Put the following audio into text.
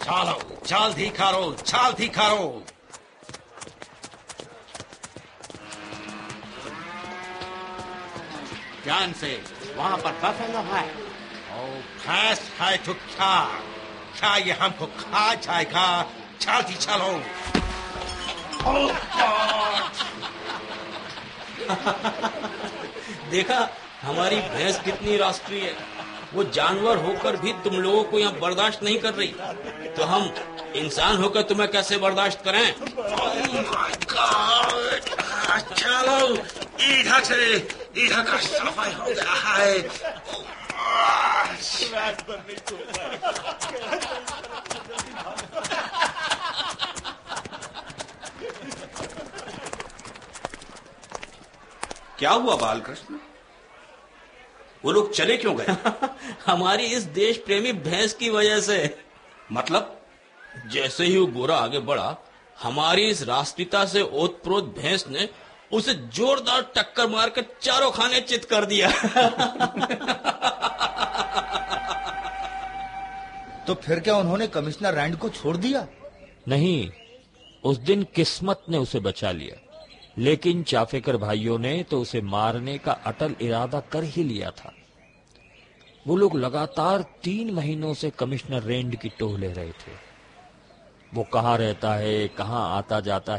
चलो जल्दी करो, जल्दी करो। ध्यान से, वहाँ पर बफेलो है। ओ भैंस है तो क्या ये हमको खा जाएगा? जल्दी चलो। देखा हमारी भैंस कितनी राष्ट्रीय है। वो जानवर होकर भी तुम लोगों को यहाँ बर्दाश्त नहीं कर रही, तो हम इंसान होकर तुम्हें कैसे बर्दाश्त करें? चलो इधर का सफाई हो गया है। क्या हुआ बालकृष्ण? वो लोग चले क्यों गए? हमारी इस देश प्रेमी भैंस की वजह से। मतलब? जैसे ही वो गोरा आगे बढ़ा, हमारी इस राष्ट्रीयता से ओतप्रोत भैंस ने उसे जोरदार टक्कर मारकर चारों खाने चित कर दिया। तो फिर क्या उन्होंने कमिश्नर रैंड को छोड़ दिया? नहीं, उस दिन किस्मत ने उसे बचा लिया, लेकिन चाफेकर भाइयों ने तो उसे मारने का अटल इरादा कर ही लिया था। वो लोग लगातार 3 महीनों से कमिश्नर रैंड की टोह ले रहे थे। वो कहाँ रहता है, कहाँ आता जाता है,